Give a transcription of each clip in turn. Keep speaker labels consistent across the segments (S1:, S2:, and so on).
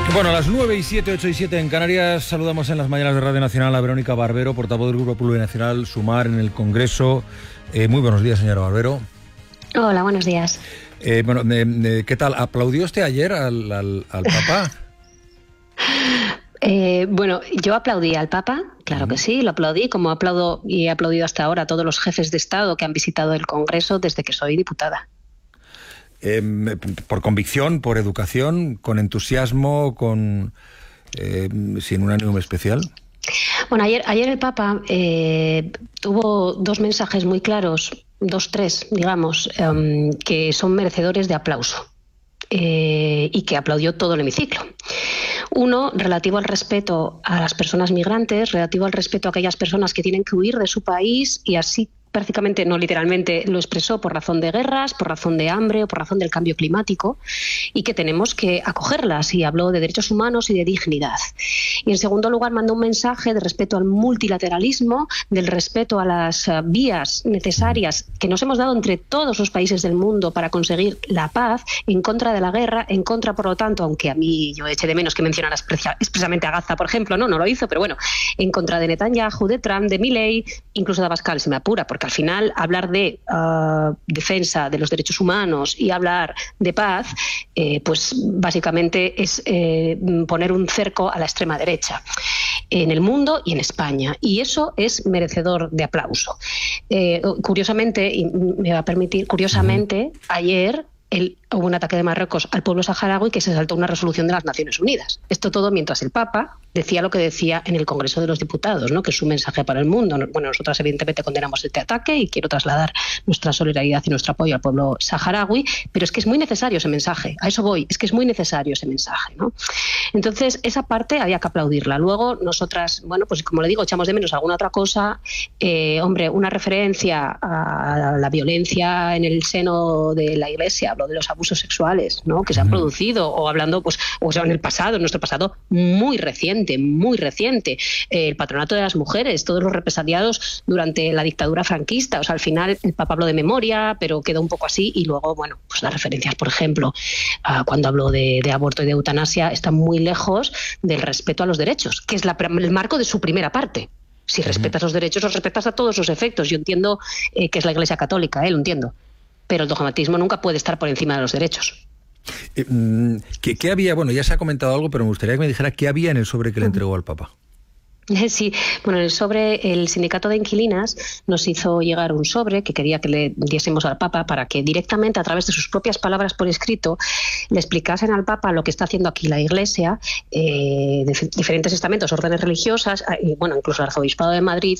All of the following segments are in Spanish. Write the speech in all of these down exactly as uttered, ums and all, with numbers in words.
S1: Bueno, a las nueve y siete, ocho y siete en Canarias, saludamos en las mañanas de Radio Nacional a Verónica Barbero, portavoz del Grupo Plurinacional Sumar en el Congreso. Eh, muy buenos días, señora Barbero.
S2: Hola, buenos días.
S1: Eh, bueno, eh, eh, ¿qué tal? ¿Aplaudió usted ayer al, al, al Papa?
S2: eh, bueno, yo aplaudí al Papa, claro que sí, lo aplaudí, como aplaudo y he aplaudido hasta ahora a todos los jefes de Estado que han visitado el Congreso desde que soy diputada.
S1: Eh, por convicción, por educación, con entusiasmo, con eh, sin un ánimo especial.
S2: Bueno, ayer, ayer el Papa eh, tuvo dos mensajes muy claros, dos, tres, digamos, um, que son merecedores de aplauso eh, y que aplaudió todo el hemiciclo. Uno, relativo al respeto a las personas migrantes, relativo al respeto a aquellas personas que tienen que huir de su país y así prácticamente, no literalmente, lo expresó por razón de guerras, por razón de hambre o por razón del cambio climático y que tenemos que acogerlas, y habló de derechos humanos y de dignidad. Y en segundo lugar mandó un mensaje de respeto al multilateralismo, del respeto a las uh, vías necesarias que nos hemos dado entre todos los países del mundo para conseguir la paz, en contra de la guerra, en contra, por lo tanto, aunque a mí yo eché de menos que mencionara expresamente a Gaza, por ejemplo, no, no lo hizo, pero bueno, en contra de Netanyahu, de Trump, de Milei, incluso de Abascal, si me apura, porque al final hablar de uh, defensa de los derechos humanos y hablar de paz, eh, pues básicamente es eh, poner un cerco a la extrema derecha en el mundo y en España, y eso es merecedor de aplauso. Eh, curiosamente, y me va a permitir, curiosamente, ayer el, hubo un ataque de Marruecos al pueblo saharaui que se saltó una resolución de las Naciones Unidas. Esto todo mientras el Papa decía lo que decía en el Congreso de los Diputados, ¿no? Que es su mensaje para el mundo. Bueno, nosotras evidentemente condenamos este ataque y quiero trasladar nuestra solidaridad y nuestro apoyo al pueblo saharaui, pero es que es muy necesario ese mensaje, a eso voy, es que es muy necesario ese mensaje, ¿no? Entonces, esa parte había que aplaudirla. Luego, nosotras, bueno, pues como le digo, echamos de menos alguna otra cosa. Eh, hombre, una referencia a la violencia en el seno de la Iglesia, hablo de los abusos sexuales, ¿no? Que se han uh-huh. producido, o hablando, pues, o sea, en el pasado, en nuestro pasado muy reciente, muy reciente, eh, el patronato de las mujeres, todos los represaliados durante la dictadura franquista. O sea, al final el Papa habló de memoria, pero quedó un poco así, y luego, bueno, pues las referencias, por ejemplo, uh, cuando habló de, de aborto y de eutanasia, están muy lejos del respeto a los derechos, que es la, el marco de su primera parte. Si respetas los derechos, los respetas a todos los efectos. Yo entiendo eh, que es la Iglesia Católica, eh, lo entiendo, pero el dogmatismo nunca puede estar por encima de los derechos.
S1: Eh, ¿qué, ¿Qué había? Bueno, ya se ha comentado algo, pero me gustaría que me dijera qué había en el sobre que le entregó al Papa.
S2: Sí, bueno, en el sobre, el sindicato de inquilinas nos hizo llegar un sobre que quería que le diésemos al Papa para que directamente, a través de sus propias palabras por escrito, le explicasen al Papa lo que está haciendo aquí la Iglesia, eh, de diferentes estamentos, órdenes religiosas, y bueno, incluso el Arzobispado de Madrid,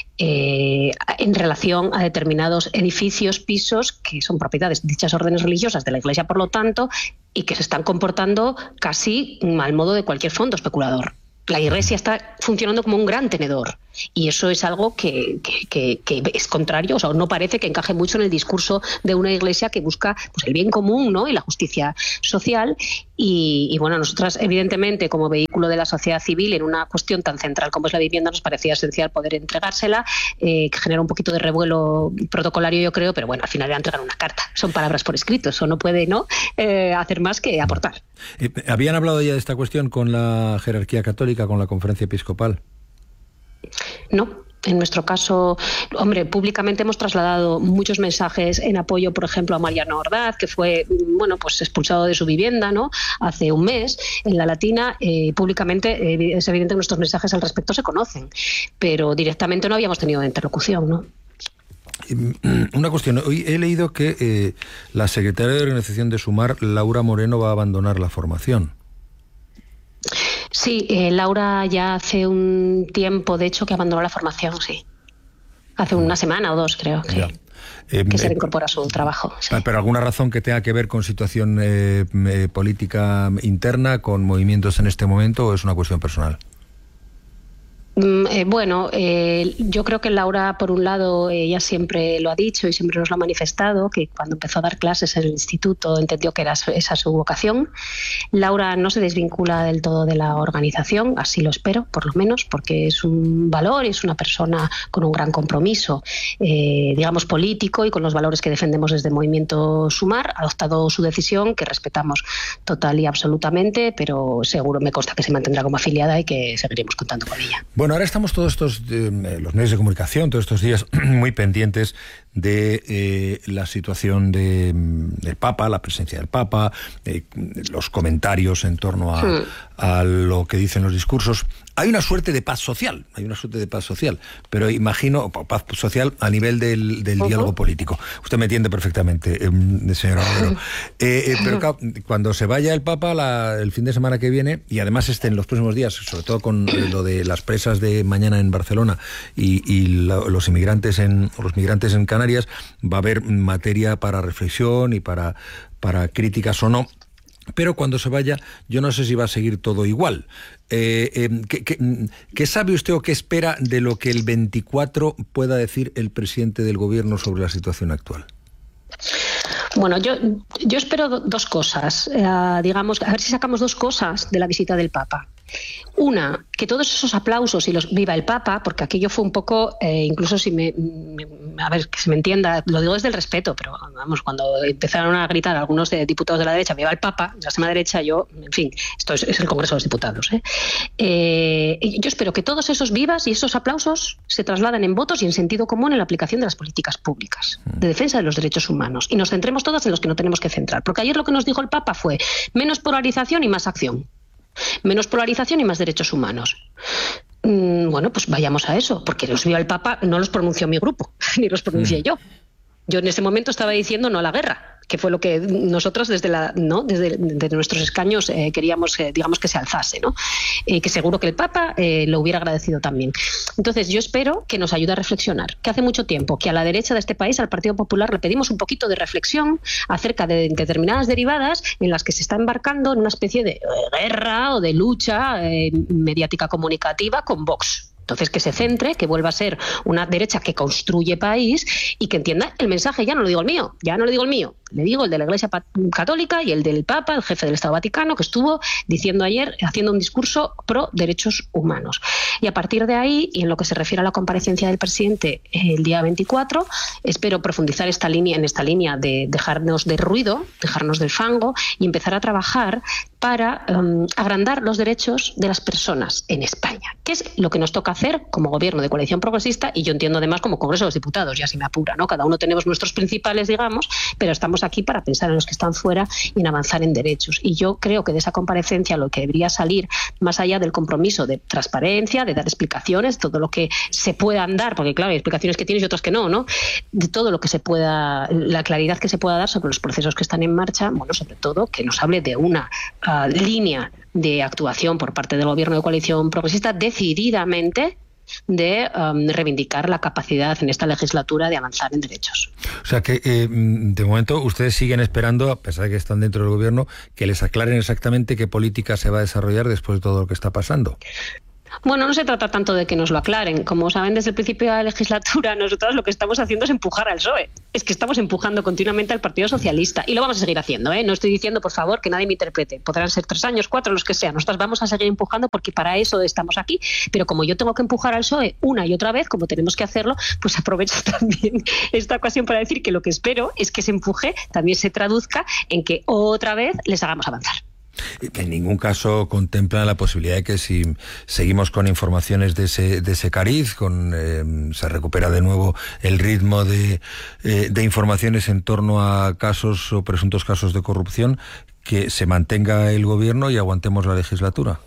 S2: eh, en relación a determinados edificios, pisos, que son propiedades de dichas órdenes religiosas de la Iglesia, por lo tanto, y que se están comportando casi al modo de cualquier fondo especulador. La Iglesia está funcionando como un gran tenedor, y eso es algo que, que, que, que es contrario, o sea, no parece que encaje mucho en el discurso de una Iglesia que busca, pues, el bien común, ¿no? Y la justicia social. Y, y bueno, nosotras evidentemente, como vehículo de la sociedad civil en una cuestión tan central como es la vivienda, nos parecía esencial poder entregársela, eh, que genera un poquito de revuelo protocolario, yo creo, pero bueno, al final era entregar una carta, son palabras por escrito, eso no puede no eh, hacer más que aportar.
S1: Eh, ¿Habían hablado ya de esta cuestión con la jerarquía católica, con la Conferencia Episcopal?
S2: No. En nuestro caso, hombre, públicamente hemos trasladado muchos mensajes en apoyo, por ejemplo, a Mariano Ordaz, que fue, bueno, pues expulsado de su vivienda, ¿no? Hace un mes en La Latina. Eh, públicamente eh, es evidente que nuestros mensajes al respecto se conocen, pero directamente no habíamos tenido interlocución, ¿no?
S1: Una cuestión, hoy he leído que eh, la secretaria de organización de Sumar, Laura Moreno, va a abandonar la formación.
S2: Sí, eh, Laura ya hace un tiempo, de hecho, que abandonó la formación, sí. Hace una semana o dos, creo, que, eh, que se reincorpora a su trabajo. Sí.
S1: ¿Pero alguna razón que tenga que ver con situación eh, eh, política interna, con movimientos en este momento, o es una cuestión personal?
S2: Eh, bueno, eh, yo creo que Laura, por un lado, ella siempre lo ha dicho y siempre nos lo ha manifestado, que cuando empezó a dar clases en el instituto entendió que era esa su vocación. Laura no se desvincula del todo de la organización, así lo espero, por lo menos, porque es un valor, es una persona con un gran compromiso, eh, digamos, político, y con los valores que defendemos desde Movimiento Sumar. Ha adoptado su decisión, que respetamos total y absolutamente, pero seguro me consta que se mantendrá como afiliada y que seguiremos contando con ella.
S1: Bueno, ahora estamos todos estos, eh, los medios de comunicación, todos estos días muy pendientes de eh, la situación de, del Papa, la presencia del Papa, eh, los comentarios en torno a, hmm. a lo que dicen los discursos. Hay una suerte de paz social, hay una suerte de paz social, pero imagino paz social a nivel del, del uh-huh. diálogo político. Usted me entiende perfectamente, eh, señora Barbero. Eh, eh, pero claro, cuando se vaya el Papa la, el fin de semana que viene, y además esté en los próximos días, sobre todo con eh, lo de las presas de mañana en Barcelona y, y la, los inmigrantes en los migrantes en Canarias, va a haber materia para reflexión y para, para críticas o no. Pero cuando se vaya, yo no sé si va a seguir todo igual. Eh, eh, ¿qué, qué, ¿Qué sabe usted o qué espera de lo que el veinticuatro pueda decir el presidente del gobierno sobre la situación actual?
S2: Bueno, yo, yo espero dos cosas. Eh, digamos, a ver si sacamos dos cosas de la visita del Papa. Una, que todos esos aplausos y los viva el Papa, porque aquello fue un poco, eh, incluso si me, me, a ver, que se me entienda, lo digo desde el respeto, pero vamos, cuando empezaron a gritar algunos de diputados de la derecha, viva el Papa, de la extrema derecha, yo, en fin, esto es, es el Congreso de los Diputados. ¿eh? Eh, yo espero que todos esos vivas y esos aplausos se trasladen en votos y en sentido común en la aplicación de las políticas públicas de defensa de los derechos humanos, y nos centremos todas en los que no tenemos que centrar, porque ayer lo que nos dijo el Papa fue menos polarización y más acción. Menos polarización y más derechos humanos. Mm, bueno, pues vayamos a eso, porque los vio el Papa, no los pronunció mi grupo, ni los pronuncié mm. yo. Yo en ese momento estaba diciendo no a la guerra, que fue lo que nosotros desde la no desde, desde nuestros escaños eh, queríamos, eh, digamos, que se alzase, ¿no? Eh, que seguro que el Papa eh, lo hubiera agradecido también. Entonces yo espero que nos ayude a reflexionar, que hace mucho tiempo que a la derecha de este país, al Partido Popular, le pedimos un poquito de reflexión acerca de determinadas derivadas en las que se está embarcando en una especie de guerra o de lucha eh, mediática comunicativa con Vox. Entonces, que se centre, que vuelva a ser una derecha que construye país y que entienda el mensaje. Ya no lo digo el mío, ya no lo digo el mío, le digo el de la Iglesia Católica y el del Papa, el jefe del Estado Vaticano, que estuvo diciendo ayer, haciendo un discurso pro derechos humanos. Y a partir de ahí, y en lo que se refiere a la comparecencia del presidente el día veinticuatro, espero profundizar esta línea, en esta línea de dejarnos de ruido, dejarnos del fango y empezar a trabajar para um, agrandar los derechos de las personas en España, que es lo que nos toca hacer como gobierno de coalición progresista, y yo entiendo además como Congreso de los Diputados, ya si me apura, ¿no? Cada uno tenemos nuestros principales, digamos, pero estamos aquí para pensar en los que están fuera y en avanzar en derechos. Y yo creo que de esa comparecencia lo que debería salir, más allá del compromiso de transparencia, de dar explicaciones, todo lo que se puedan dar, porque claro, hay explicaciones que tienes y otras que no, ¿no? De todo lo que se pueda, la claridad que se pueda dar sobre los procesos que están en marcha, bueno, sobre todo que nos hable de una uh, línea de actuación por parte del gobierno de coalición progresista decididamente de um, reivindicar la capacidad en esta legislatura de avanzar en derechos.
S1: O sea que eh, de momento ustedes siguen esperando, a pesar de que están dentro del gobierno, que les aclaren exactamente qué política se va a desarrollar después de todo lo que está pasando.
S2: Bueno, no se trata tanto de que nos lo aclaren. Como saben, desde el principio de la legislatura, nosotros lo que estamos haciendo es empujar al P S O E. Es que estamos empujando continuamente al Partido Socialista. Y lo vamos a seguir haciendo, ¿eh? No estoy diciendo, por favor, que nadie me interprete. Podrán ser tres años, cuatro, los que sean. Nosotros vamos a seguir empujando porque para eso estamos aquí. Pero como yo tengo que empujar al P S O E una y otra vez, como tenemos que hacerlo, pues aprovecho también esta ocasión para decir que lo que espero es que ese empuje también se traduzca en que otra vez les hagamos avanzar.
S1: En ningún caso contemplan la posibilidad de que si seguimos con informaciones de ese, de ese cariz, con, eh, se recupera de nuevo el ritmo de, eh, de informaciones en torno a casos o presuntos casos de corrupción, que se mantenga el gobierno y aguantemos la legislatura.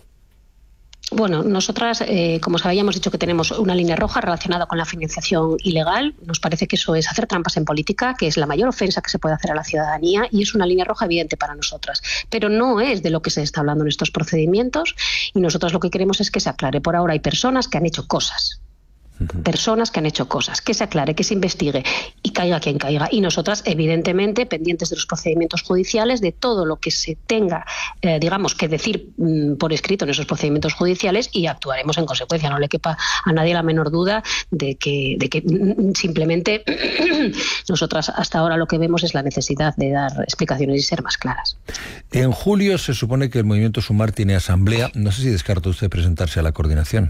S2: Bueno, nosotras, eh, como os habíamos dicho, que tenemos una línea roja relacionada con la financiación ilegal. Nos parece que eso es hacer trampas en política, que es la mayor ofensa que se puede hacer a la ciudadanía, y es una línea roja evidente para nosotras. Pero no es de lo que se está hablando en estos procedimientos, y nosotros lo que queremos es que se aclare. Por ahora hay personas que han hecho cosas personas que han hecho cosas, que se aclare, que se investigue y caiga quien caiga. Y nosotras, evidentemente, pendientes de los procedimientos judiciales, de todo lo que se tenga, eh, digamos, que decir mm, por escrito en esos procedimientos judiciales, y actuaremos en consecuencia. No le quepa a nadie la menor duda de que, de que mm, simplemente nosotras hasta ahora lo que vemos es la necesidad de dar explicaciones y ser más claras.
S1: En julio se supone que el Movimiento Sumar tiene asamblea. No sé si descarta usted presentarse a la coordinación.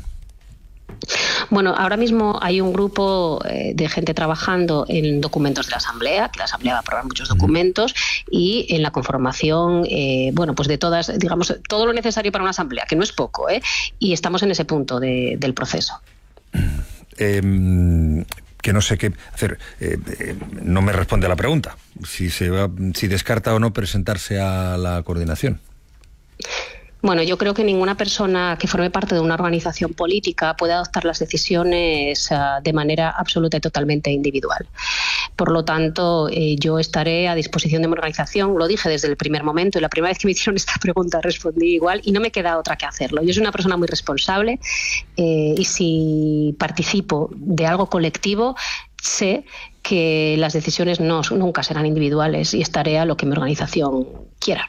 S2: Bueno, ahora mismo hay un grupo eh, de gente trabajando en documentos de la Asamblea, que la Asamblea va a aprobar muchos documentos, y en la conformación, eh, bueno, pues de todas, digamos, todo lo necesario para una Asamblea, que no es poco, ¿eh? Y estamos en ese punto de, del proceso.
S1: Eh, que no sé qué hacer. Eh, eh, no me responde a la pregunta. Si se va, si descarta o no presentarse a la coordinación.
S2: Bueno, yo creo que ninguna persona que forme parte de una organización política puede adoptar las decisiones uh, de manera absoluta y totalmente individual. Por lo tanto, eh, yo estaré a disposición de mi organización. Lo dije desde el primer momento, y la primera vez que me hicieron esta pregunta respondí igual, y no me queda otra que hacerlo. Yo soy una persona muy responsable, eh, y si participo de algo colectivo, sé que las decisiones no, nunca serán individuales, y estaré a lo que mi organización quiera.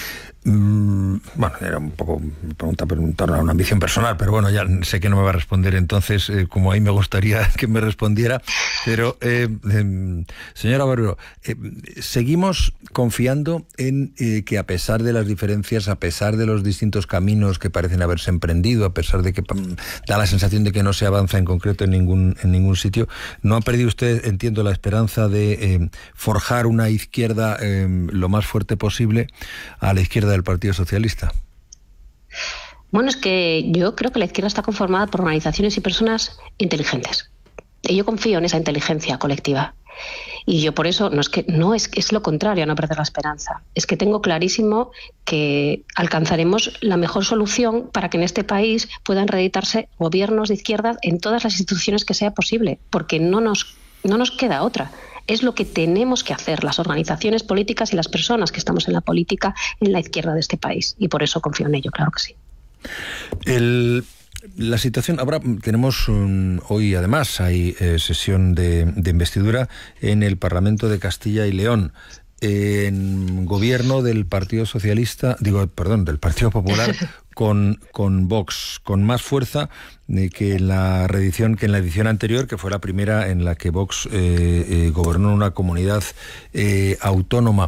S1: Mm, bueno, era un poco pregunta en torno a una ambición personal, pero bueno, ya sé que no me va a responder, entonces, eh, como ahí me gustaría que me respondiera. Pero, eh, eh, señora Barbero, eh, seguimos confiando en eh, que, a pesar de las diferencias, a pesar de los distintos caminos que parecen haberse emprendido, a pesar de que mm, da la sensación de que no se avanza en concreto en ningún, en ningún sitio, ¿no ha perdido usted, entiendo, la esperanza de eh, forjar una izquierda eh, lo más fuerte posible a la izquierda del Partido Socialista?
S2: Bueno, es que yo creo que la izquierda está conformada por organizaciones y personas inteligentes. Y yo confío en esa inteligencia colectiva. Y yo por eso, no es que no es, es lo contrario a no perder la esperanza. Es que tengo clarísimo que alcanzaremos la mejor solución para que en este país puedan reeditarse gobiernos de izquierda en todas las instituciones que sea posible, porque no nos, no nos queda otra. Es lo que tenemos que hacer las organizaciones políticas y las personas que estamos en la política en la izquierda de este país. Y por eso confío en ello, claro que sí.
S1: El, la situación, ahora tenemos un, hoy además hay eh, sesión de, de investidura en el Parlamento de Castilla y León. En gobierno del Partido Socialista, digo, perdón, del Partido Popular con, con Vox, con más fuerza eh, que en la reedición, que en la edición anterior, que fue la primera en la que Vox eh, eh, gobernó en una comunidad eh, autónoma.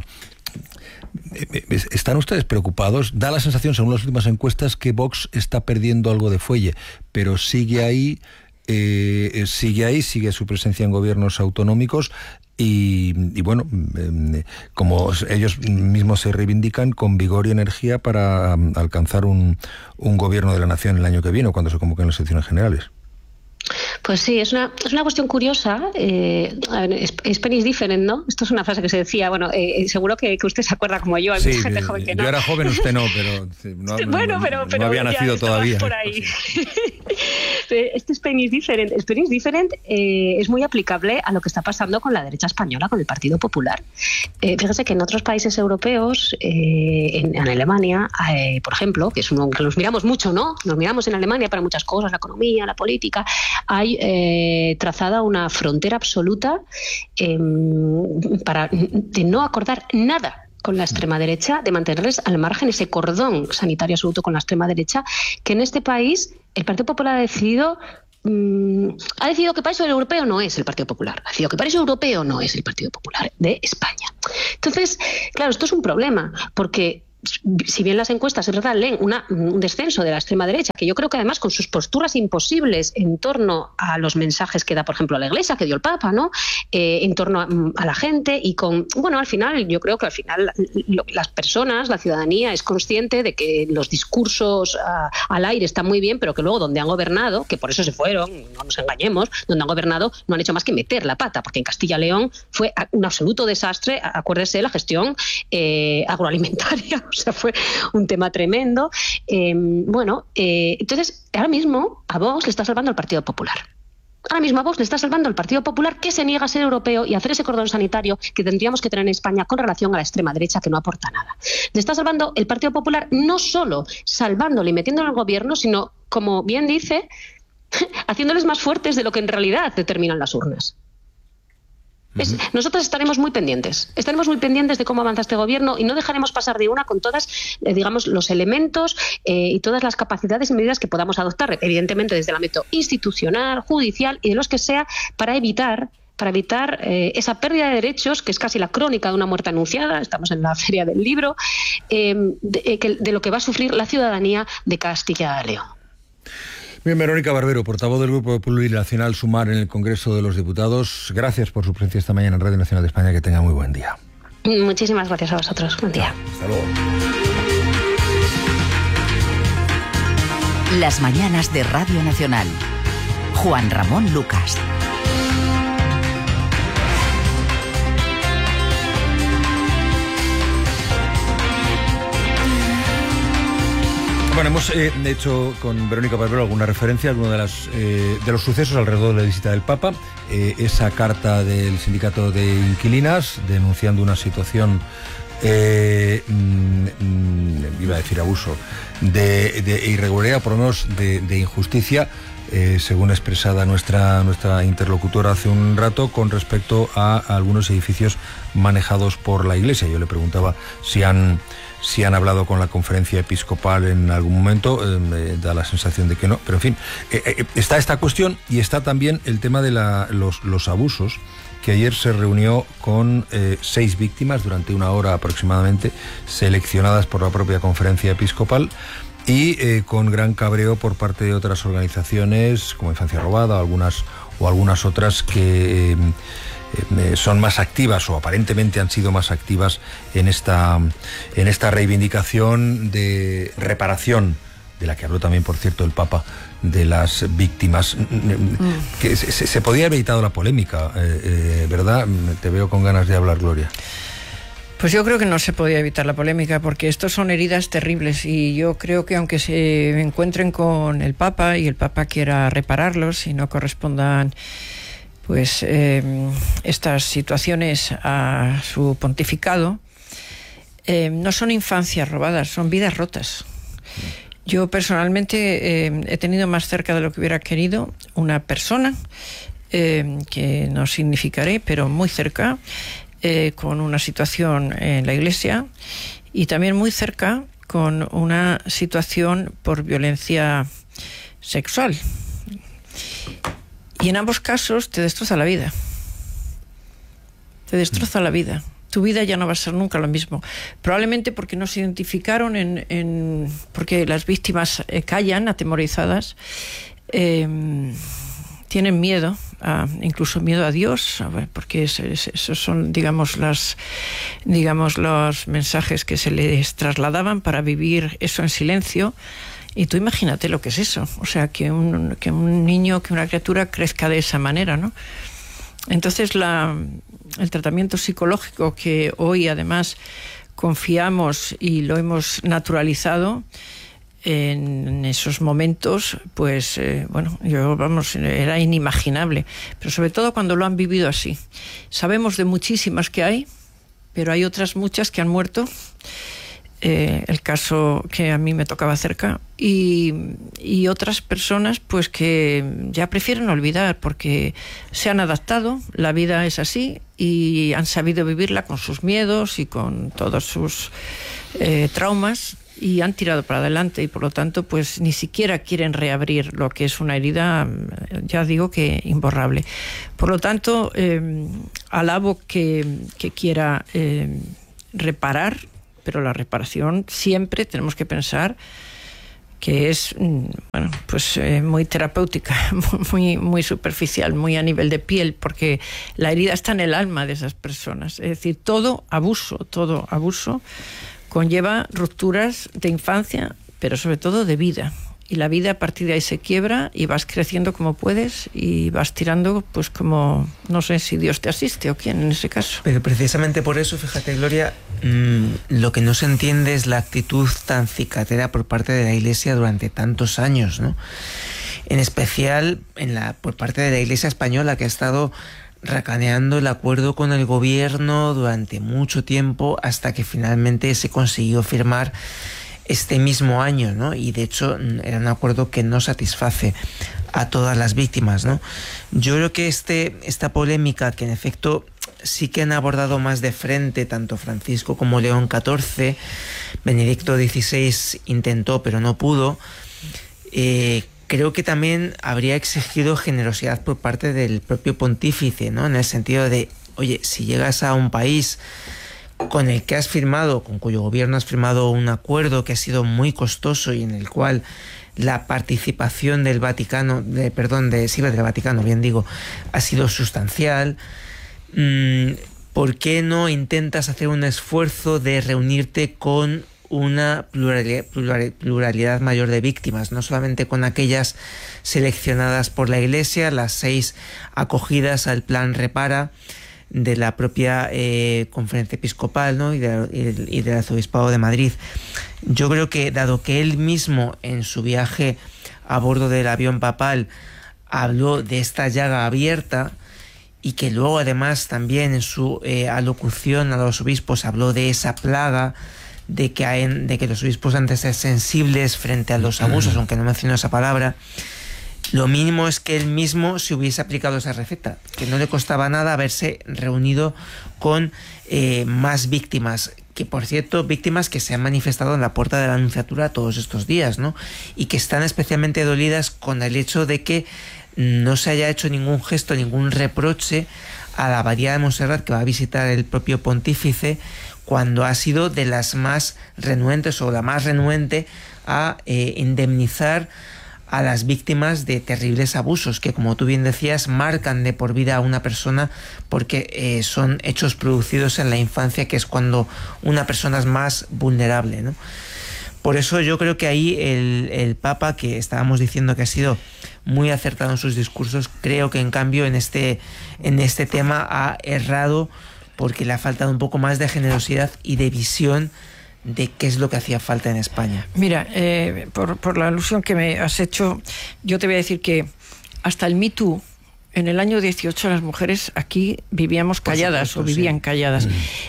S1: ¿Están ustedes preocupados? Da la sensación, según las últimas encuestas, que Vox está perdiendo algo de fuelle, pero sigue ahí, eh, sigue ahí, sigue su presencia en gobiernos autonómicos. Y, y bueno, eh, como ellos mismos se reivindican, con vigor y energía para um, alcanzar un, un gobierno de la nación el año que viene, cuando se convoquen las elecciones generales.
S2: Pues sí, es una, es una cuestión curiosa. Eh, Spain is different, ¿no? Esto es una frase que se decía, bueno, eh, seguro que, que usted se acuerda como yo, hay
S1: sí,
S2: mucha gente joven que no.
S1: Yo era joven, usted no, pero no,
S2: bueno, pero, pero
S1: no había nacido todavía.
S2: Por ahí. Este Spain is different, Spain is different eh, es muy aplicable a lo que está pasando con la derecha española, con el Partido Popular. Eh, fíjese que en otros países europeos, eh, en, en Alemania, eh, por ejemplo, que es uno que nos miramos mucho, ¿no? Nos miramos en Alemania para muchas cosas, la economía, la política. Hay eh, trazada una frontera absoluta eh, para de no acordar nada con la extrema derecha, de mantenerles al margen, ese cordón sanitario absoluto con la extrema derecha, que en este país el Partido Popular ha decidido mmm, ha decidido que paraíso europeo no es el Partido Popular, ha decidido que paraíso europeo no es el Partido Popular de España. Entonces, claro, esto es un problema, porque si bien las encuestas, es verdad, leen una, un descenso de la extrema derecha, que yo creo que además con sus posturas imposibles en torno a los mensajes que da, por ejemplo, a la Iglesia, que dio el Papa, ¿no? Eh, en torno a, a la gente y con... Bueno, al final, yo creo que al final lo, las personas, la ciudadanía es consciente de que los discursos a, al aire están muy bien, pero que luego donde han gobernado, que por eso se fueron, no nos engañemos, donde han gobernado no han hecho más que meter la pata, porque en Castilla y León fue un absoluto desastre, acuérdese, la gestión eh, agroalimentaria. O sea, fue un tema tremendo. Eh, bueno, eh, entonces, ahora mismo a Vox le está salvando el Partido Popular. Ahora mismo a Vox le está salvando el Partido Popular, que se niega a ser europeo y a hacer ese cordón sanitario que tendríamos que tener en España con relación a la extrema derecha, que no aporta nada. Le está salvando el Partido Popular, no solo salvándole y metiéndolo en el gobierno, sino, como bien dice, haciéndoles más fuertes de lo que en realidad determinan las urnas. Es, nosotros estaremos muy pendientes, estaremos muy pendientes de cómo avanza este gobierno y no dejaremos pasar de una con todas, eh, digamos, los elementos eh, y todas las capacidades y medidas que podamos adoptar, evidentemente desde el ámbito institucional, judicial y de los que sea, para evitar para evitar eh, esa pérdida de derechos, que es casi la crónica de una muerte anunciada, estamos en la feria del libro, eh, de, de, de lo que va a sufrir la ciudadanía de Castilla y León.
S1: Bien, Verónica Barbero, portavoz del Grupo Plurinacional Sumar en el Congreso de los Diputados, gracias por su presencia esta mañana en Radio Nacional de España, que tenga muy buen día.
S2: Muchísimas gracias a vosotros, buen día.
S1: Hasta luego.
S3: Las mañanas de Radio Nacional. Juan Ramón Lucas.
S1: Bueno, hemos eh, hecho con Verónica Barbero alguna referencia a alguno de, las, eh, de los sucesos alrededor de la visita del Papa, eh, esa carta del sindicato de inquilinas denunciando una situación, eh, mm, iba a decir abuso, de, de irregularidad, por lo menos de, de injusticia, eh, según expresada nuestra, nuestra interlocutora hace un rato, con respecto a, a algunos edificios manejados por la Iglesia. Yo le preguntaba si han... si han hablado con la conferencia episcopal en algún momento, eh, me da la sensación de que no, pero en fin, eh, eh, está esta cuestión y está también el tema de la, los, los abusos, que ayer se reunió con eh, seis víctimas durante una hora aproximadamente, seleccionadas por la propia conferencia episcopal, y eh, con gran cabreo por parte de otras organizaciones como Infancia Robada, algunas, o algunas otras que... Eh, Eh, son más activas o aparentemente han sido más activas en esta, en esta reivindicación de reparación, de la que habló también, por cierto, el Papa, de las víctimas. Mm. Que se, se, se podía haber evitado la polémica, eh, eh, ¿verdad? Te veo con ganas de hablar, Gloria.
S4: Pues yo creo que no se podía evitar la polémica, porque estos son heridas terribles, y yo creo que aunque se encuentren con el Papa y el Papa quiera repararlos y no correspondan pues eh, estas situaciones a su pontificado, eh, no son infancias robadas, son vidas rotas. Yo personalmente eh, he tenido más cerca de lo que hubiera querido una persona, eh, que no significaré, pero muy cerca, eh, con una situación en la Iglesia, y también muy cerca con una situación por violencia sexual. Y en ambos casos te destroza la vida. Te destroza la vida. Tu vida ya no va a ser nunca lo mismo. Probablemente porque no se identificaron, en, en porque las víctimas eh, callan, atemorizadas, eh, tienen miedo, a, incluso miedo a Dios, a ver, porque es, es, esos son, digamos, las, digamos, los mensajes que se les trasladaban para vivir eso en silencio. Y tú imagínate lo que es eso, o sea, que un, que un niño, que una criatura crezca de esa manera, ¿no? Entonces la, el tratamiento psicológico, que hoy además confiamos y lo hemos naturalizado, en esos momentos, pues eh, bueno, yo vamos, era inimaginable, pero sobre todo cuando lo han vivido así. Sabemos de muchísimas que hay, pero hay otras muchas que han muerto. Eh, el caso que a mí me tocaba cerca, y, y otras personas pues que ya prefieren olvidar porque se han adaptado, la vida es así, y han sabido vivirla con sus miedos y con todos sus eh, traumas, y han tirado para adelante, y por lo tanto pues ni siquiera quieren reabrir lo que es una herida, ya digo que imborrable. Por lo tanto, eh, alabo que, que quiera eh, reparar, pero la reparación siempre tenemos que pensar que es, bueno, pues eh, muy terapéutica, muy, muy superficial, muy a nivel de piel, porque la herida está en el alma de esas personas. Es decir, todo abuso, todo abuso conlleva rupturas de infancia, pero sobre todo de vida. Y la vida a partir de ahí se quiebra y vas creciendo como puedes y vas tirando pues como, no sé si Dios te asiste o quién en ese caso.
S5: Pero precisamente por eso, fíjate, Gloria, mmm, lo que no se entiende es la actitud tan cicatera por parte de la Iglesia durante tantos años, ¿no? En especial en la, por parte de la Iglesia española, que ha estado racaneando el acuerdo con el gobierno durante mucho tiempo hasta que finalmente se consiguió firmar este mismo año, ¿no? Y de hecho era un acuerdo que no satisface a todas las víctimas, ¿no? Yo creo que este, esta polémica, que en efecto sí que han abordado más de frente tanto Francisco como León catorce, Benedicto dieciséis intentó pero no pudo, eh, creo que también habría exigido generosidad por parte del propio pontífice, ¿no? En el sentido de, oye, si llegas a un país con el que has firmado, con cuyo gobierno has firmado un acuerdo que ha sido muy costoso y en el cual la participación del Vaticano, de, perdón, de sí, del Vaticano, bien digo, ha sido sustancial, ¿por qué no intentas hacer un esfuerzo de reunirte con una pluralidad, pluralidad mayor de víctimas, no solamente con aquellas seleccionadas por la Iglesia, las seis acogidas al plan Repara de la propia eh, Conferencia Episcopal, ¿no? y, de, y del Arzobispado de Madrid? Yo creo que, dado que él mismo en su viaje a bordo del avión papal habló de esta llaga abierta, y que luego además también en su eh, alocución a los obispos habló de esa plaga, de que, hay, de que los obispos han de ser sensibles frente a los abusos, aunque no mencionó esa palabra, lo mínimo es que él mismo se hubiese aplicado esa receta, que no le costaba nada haberse reunido con eh, más víctimas, que por cierto, víctimas que se han manifestado en la puerta de la Anunciatura todos estos días, ¿no? Y que están especialmente dolidas con el hecho de que no se haya hecho ningún gesto, ningún reproche a la abadía de Montserrat que va a visitar el propio pontífice, cuando ha sido de las más renuentes o la más renuente a eh, indemnizar a las víctimas de terribles abusos que, como tú bien decías, marcan de por vida a una persona, porque eh, son hechos producidos en la infancia, que es cuando una persona es más vulnerable, ¿no? Por eso yo creo que ahí el, el Papa, que estábamos diciendo que ha sido muy acertado en sus discursos, creo que en cambio en este, en este tema ha errado, porque le ha faltado un poco más de generosidad y de visión de qué es lo que hacía falta en España.
S4: Mira, eh, por, por la alusión que me has hecho, yo te voy a decir que hasta el Me Too, en el año dieciocho, las mujeres aquí vivíamos calladas, supuesto, o vivían sí. calladas. Mm.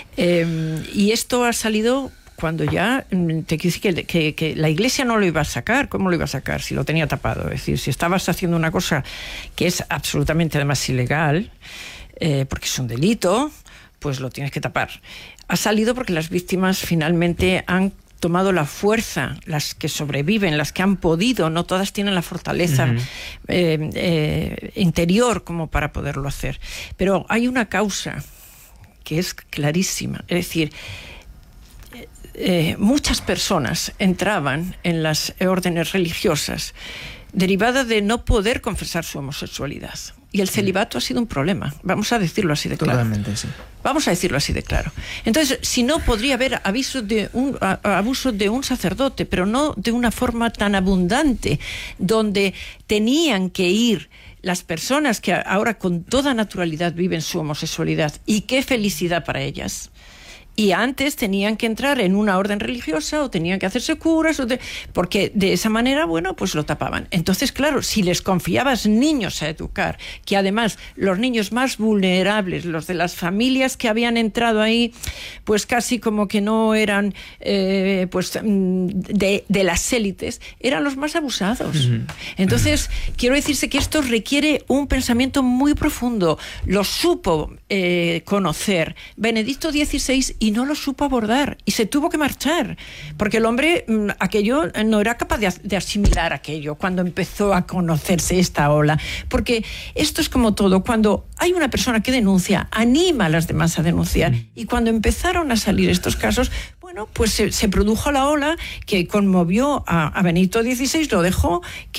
S4: Eh, y esto ha salido cuando ya, te quiero decir que, que, que la Iglesia no lo iba a sacar. ¿Cómo lo iba a sacar? Si lo tenía tapado. Es decir, si estabas haciendo una cosa que es absolutamente además ilegal, eh, porque es un delito, pues lo tienes que tapar. Ha salido porque las víctimas finalmente han tomado la fuerza, las que sobreviven, las que han podido, no todas tienen la fortaleza uh-huh. eh, eh, interior como para poderlo hacer. Pero hay una causa que es clarísima, es decir, eh, muchas personas entraban en las órdenes religiosas derivada de no poder confesar su homosexualidad. Y el celibato ha sido un problema, vamos a decirlo así de claro.
S5: Totalmente, sí.
S4: Vamos a decirlo así de claro. Entonces, si no, podría haber aviso de un, a, abuso de un sacerdote, pero no de una forma tan abundante, donde tenían que ir las personas que ahora con toda naturalidad viven su homosexualidad, y qué felicidad para ellas. Y antes tenían que entrar en una orden religiosa o tenían que hacerse curas, o de, porque de esa manera, bueno, pues lo tapaban. Entonces, claro, si les confiabas niños a educar, que además los niños más vulnerables, los de las familias que habían entrado ahí, pues casi como que no eran eh, pues de, de las élites, eran los más abusados. Uh-huh. Entonces, uh-huh. quiero decirse que esto requiere un pensamiento muy profundo. Lo supo eh, conocer Benedicto dieciséis y no lo supo abordar, y se tuvo que marchar, porque el hombre aquello no era capaz de, de asimilar aquello cuando empezó a conocerse esta ola, porque esto es como todo, cuando hay una persona que denuncia, anima a las demás a denunciar, y cuando empezaron a salir estos casos, bueno, pues se, se produjo la ola que conmovió a, a Benedicto dieciséis, lo dejó que